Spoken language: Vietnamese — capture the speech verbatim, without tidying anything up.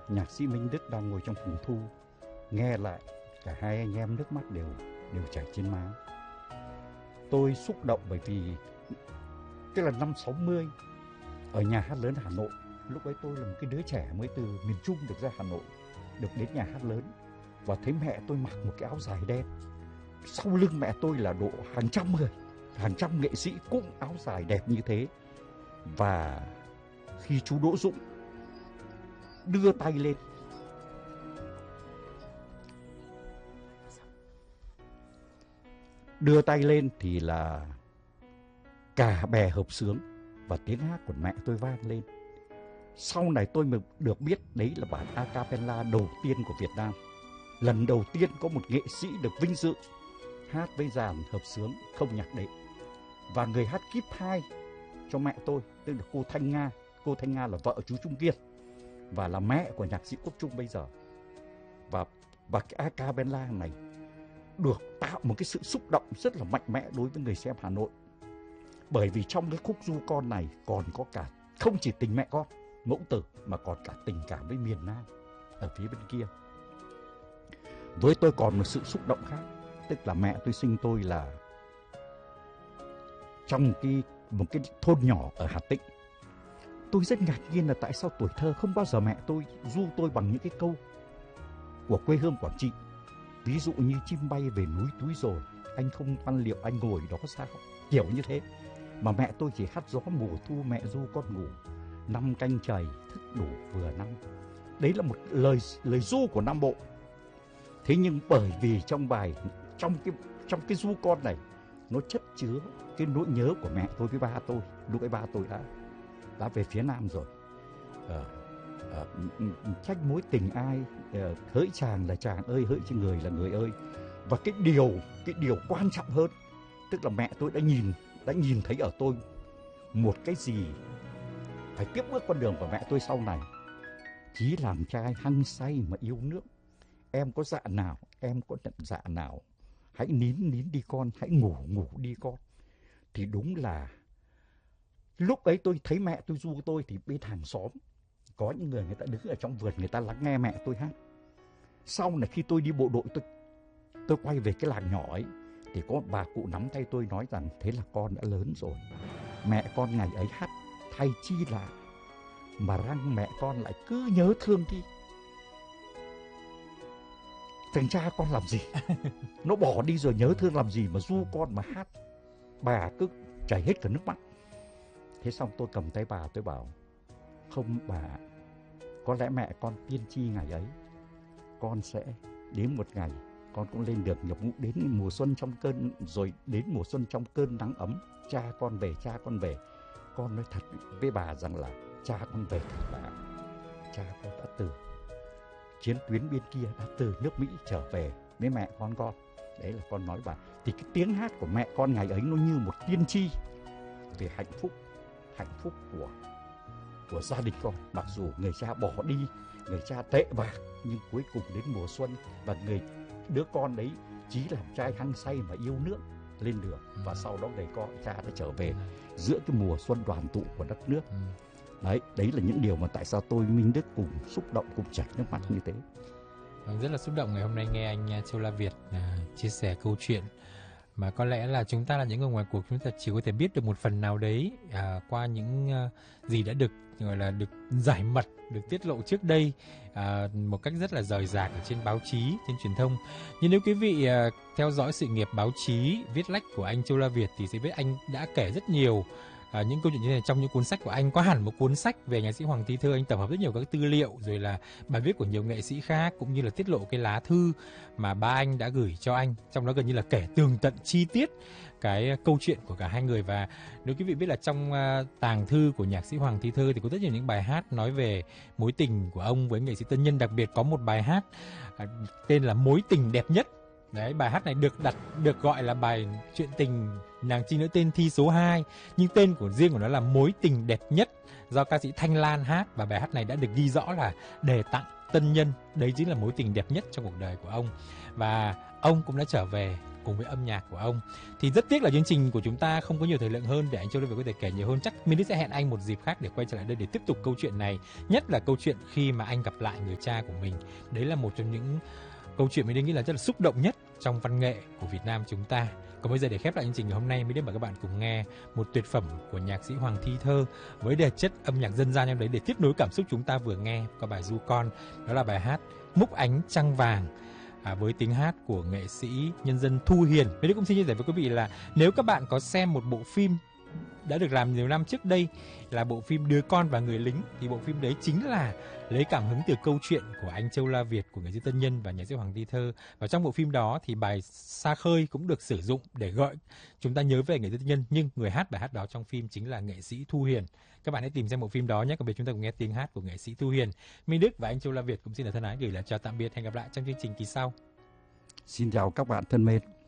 nhạc sĩ Minh Đức đang ngồi trong phòng thu, nghe lại cả hai anh em nước mắt đều đều chảy trên má. Tôi xúc động bởi vì tức là năm sáu mươi ở nhà hát lớn Hà Nội, lúc ấy tôi là một cái đứa trẻ mới từ miền Trung được ra Hà Nội, được đến nhà hát lớn và thấy mẹ tôi mặc một cái áo dài đen. Sau lưng mẹ tôi là độ hàng trăm người, hàng trăm nghệ sĩ cũng áo dài đẹp như thế. Và khi chú Đỗ Dũng đưa tay lên, đưa tay lên thì là cả bè hợp xướng và tiếng hát của mẹ tôi vang lên. Sau này tôi mới được biết đấy là bản a cappella đầu tiên của Việt Nam. Lần đầu tiên có một nghệ sĩ được vinh dự hát với dàn hợp xướng không nhạc đệm. Và người hát kíp hai cho mẹ tôi tức là cô Thanh Nga. Cô Thanh Nga là vợ chú Trung Kiên và là mẹ của nhạc sĩ Quốc Trung bây giờ. Và, và cái a cappella này được tạo một cái sự xúc động rất là mạnh mẽ đối với người xem Hà Nội. Bởi vì trong cái khúc Du Con này còn có cả không chỉ tình mẹ con, mẫu tử, mà còn cả tình cảm với miền Nam ở phía bên kia. Với tôi còn một sự xúc động khác, tức là mẹ tôi sinh tôi là trong một cái, một cái thôn nhỏ ở Hà Tĩnh. Tôi rất ngạc nhiên là tại sao tuổi thơ không bao giờ mẹ tôi ru tôi bằng những cái câu của quê hương Quảng Trị. Ví dụ như chim bay về núi túi rồi, anh không ăn liệu anh ngồi đó sao, kiểu như thế. Mà mẹ tôi chỉ hát gió mùa thu mẹ ru con ngủ, năm canh chày thức đủ vừa năm. Đấy là một lời lời ru của Nam Bộ. Thế nhưng bởi vì trong bài, trong cái trong cái Du Con này, nó chất chứa cái nỗi nhớ của mẹ tôi với ba tôi. Lúc ấy ba tôi đã đã về phía Nam rồi. Ờ, ờ, trách mối tình ai, ờ, hỡi chàng là chàng ơi, hỡi chứ người là người ơi. Và cái điều cái điều quan trọng hơn, tức là mẹ tôi đã nhìn đã nhìn thấy ở tôi một cái gì phải tiếp bước con đường của mẹ tôi sau này. Chí làm trai hăng say mà yêu nước, em có dạ nào, em có nhận dạ nào, hãy nín nín đi con, hãy ngủ ngủ đi con. Thì đúng là lúc ấy tôi thấy mẹ tôi ru tôi thì bên hàng xóm có những người người ta đứng ở trong vườn, người ta lắng nghe mẹ tôi hát. Sau này khi tôi đi bộ đội, tôi tôi quay về cái làng nhỏ ấy thì có một bà cụ nắm tay tôi nói rằng thế là con đã lớn rồi, mẹ con ngày ấy hát thay chi lạ mà răng mẹ con lại cứ nhớ thương đi. Thành cha con làm gì nó bỏ đi rồi nhớ thương làm gì mà ru con mà hát. Bà cứ chảy hết cả nước mắt. Thế xong tôi cầm tay bà, tôi bảo không bà, có lẽ mẹ con tiên tri ngày ấy con sẽ đến một ngày con cũng lên được nhập ngũ, đến mùa xuân trong cơn, rồi đến mùa xuân trong cơn nắng ấm, cha con về, cha con về. Con nói thật với bà rằng là cha con về thật bà, cha con đã từ chiến tuyến bên kia, đã từ nước Mỹ trở về với mẹ con con. Đấy là con nói bà. Thì cái tiếng hát của mẹ con ngày ấy nó như một tiên tri về hạnh phúc, hạnh phúc của của gia đình con. Mặc dù người cha bỏ đi, người cha tệ bạc, nhưng cuối cùng đến mùa xuân và người đứa con đấy chí làm trai hăng say mà yêu nước lên đường. Và sau đó người con cha đã trở về giữa cái mùa xuân đoàn tụ của đất nước. Đấy, đấy là những điều mà tại sao tôi Minh Đức cùng xúc động, cùng chảy nước mắt như thế. Rất là xúc động ngày hôm nay nghe anh Châu La Việt à, chia sẻ câu chuyện mà có lẽ là chúng ta là những người ngoài cuộc, chúng ta chỉ có thể biết được một phần nào đấy à, qua những à, gì đã được gọi là được giải mật, được tiết lộ trước đây à, một cách rất là rời rạc ở trên báo chí, trên truyền thông. Nhưng nếu quý vị à, theo dõi sự nghiệp báo chí viết lách của anh Châu La Việt thì sẽ biết anh đã kể rất nhiều À, những câu chuyện như thế này trong những cuốn sách của anh. Có hẳn một cuốn sách về nhạc sĩ Hoàng Thị Thơ, anh tập hợp rất nhiều các tư liệu rồi là bài viết của nhiều nghệ sĩ khác, cũng như là tiết lộ cái lá thư mà ba anh đã gửi cho anh, trong đó gần như là kể tường tận chi tiết cái câu chuyện của cả hai người. Và nếu quý vị biết là trong uh, tàng thư của nhạc sĩ Hoàng Thị Thơ thì có rất nhiều những bài hát nói về mối tình của ông với nghệ sĩ Tân Nhân. Đặc biệt có một bài hát uh, tên là Mối Tình Đẹp Nhất. Đấy, bài hát này được đặt được gọi là bài chuyện tình nàng chi nữ tên Thi số hai, nhưng tên của riêng của nó là Mối Tình Đẹp Nhất, do ca sĩ Thanh Lan hát. Và bài hát này đã được ghi rõ là để tặng Tân Nhân. Đấy chính là mối tình đẹp nhất trong cuộc đời của ông. Và ông cũng đã trở về cùng với âm nhạc của ông. Thì rất tiếc là chương trình của chúng ta không có nhiều thời lượng hơn để anh Châu La Việt có thể kể nhiều hơn. Chắc Minh Đức sẽ hẹn anh một dịp khác để quay trở lại đây để tiếp tục câu chuyện này, nhất là câu chuyện khi mà anh gặp lại người cha của mình. Đấy là một trong những câu chuyện mình nghĩ là rất là xúc động nhất trong văn nghệ của Việt Nam chúng ta. Còn bây giờ để khép lại chương trình ngày hôm nay, Minh Đức và các bạn cùng nghe một tuyệt phẩm của nhạc sĩ Hoàng Thi Thơ với đề chất âm nhạc dân gian trong đấy để tiếp nối cảm xúc chúng ta vừa nghe qua bài Du Con. Đó là bài hát Múc Ánh Trăng Vàng, à, với tiếng hát của nghệ sĩ nhân dân Thu Hiền. Minh Đức cũng xin chia sẻ với quý vị là nếu các bạn có xem một bộ phim đã được làm nhiều năm trước đây là bộ phim Đứa Con và Người Lính, thì bộ phim đấy chính là lấy cảm hứng từ câu chuyện của anh Châu La Việt, của nghệ sĩ Tân Nhân và nhạc sĩ Hoàng Thi Thơ. Và trong bộ phim đó thì bài Xa Khơi cũng được sử dụng để gọi chúng ta nhớ về nghệ sĩ Tân Nhân, nhưng người hát bài hát đó trong phim chính là nghệ sĩ Thu Hiền. Các bạn hãy tìm xem bộ phim đó nhé. Còn bây giờ chúng ta cùng nghe tiếng hát của nghệ sĩ Thu Hiền. Minh Đức và anh Châu La Việt cũng xin là thân ái gửi lời chào tạm biệt, hẹn gặp lại trong chương trình kỳ sau. Xin chào các bạn thân mến.